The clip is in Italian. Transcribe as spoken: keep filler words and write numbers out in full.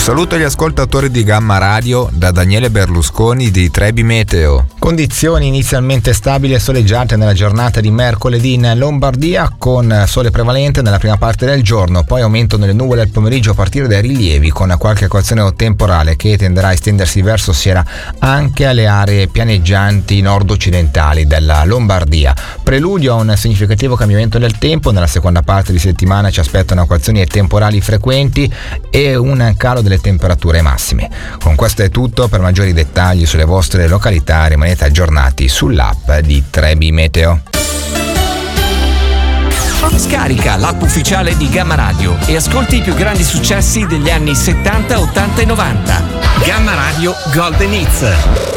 saluto agli ascoltatori di Gamma Radio da Daniele Berlusconi di Trebi Meteo. Condizioni inizialmente stabili e soleggiate nella giornata di mercoledì in Lombardia, con sole prevalente nella prima parte del giorno, poi aumentano le nuvole al pomeriggio a partire dai rilievi, con qualche equazione temporale che tenderà a estendersi verso sera anche alle aree pianeggianti nord-occidentali della Lombardia. Preludio a un significativo cambiamento del tempo. Nella seconda parte di settimana ci aspettano equazioni temporali frequenti e un calo delle temperature massime. Con questo è tutto. Per maggiori dettagli sulle vostre località rimanete aggiornati sull'app di Trebi Meteo. Scarica l'app ufficiale di Gamma Radio e ascolti i più grandi successi degli anni settanta, ottanta e novanta. Gamma Radio Golden Hits.